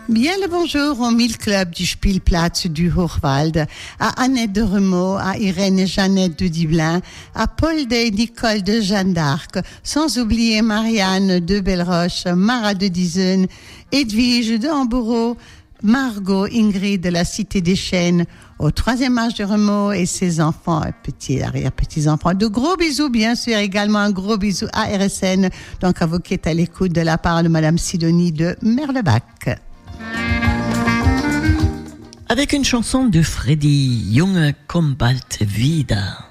Bien le bonjour au Mille Club du Spielplatz du Hochwald, à Annette de Remeaux, à Irène et Jeannette de Diblin, à Paul et Nicole de Jeanne d'Arc, sans oublier Marianne de Belleroche, Mara de Dizen, Edwige de Hambourg, Margot, Ingrid de la Cité des Chênes, au 3e âge de Remeaux et ses enfants, petits arrière-petits-enfants. De gros bisous, bien sûr, également un gros bisou à RSN, donc à vous qui êtes à l'écoute de la part de Madame Sidonie de Merlebach. Avec une chanson de Freddy, Junge, komm bald wieder.